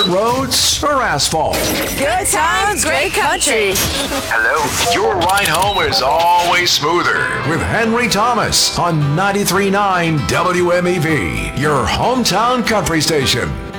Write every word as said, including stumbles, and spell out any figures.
dirt roads or asphalt? Good times, great country. Hello. Your ride home is always smoother with Henry Thomas on ninety-three point nine W M E V, your hometown country station.